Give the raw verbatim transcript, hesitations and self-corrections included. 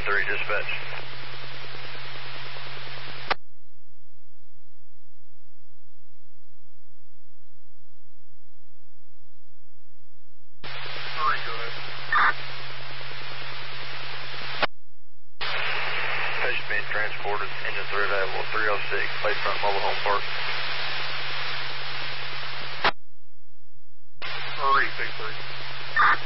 three, dispatch. Three, go ahead. Patient being transported, engine three available, three oh six, Lakefront Mobile Home Park. Three, big three.